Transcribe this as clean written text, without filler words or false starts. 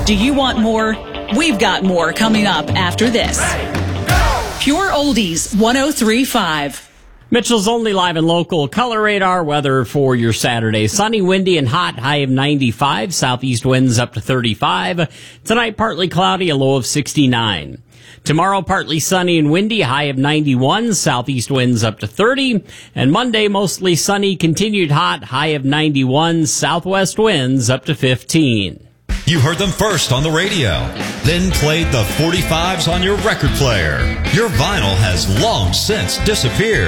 Do you want more? We've got more coming up after this. Pure Oldies 103.5. Mitchell's Only Live and Local Color Radar weather for your Saturday. Sunny, windy, and hot. High of 95. Southeast winds up to 35. Tonight, partly cloudy, a low of 69. Tomorrow, partly sunny and windy, high of 91. Southeast winds up to 30. And Monday, mostly sunny, continued hot, high of 91. Southwest winds up to 15. You heard them first on the radio, then played the 45s on your record player. Your vinyl has long since disappeared.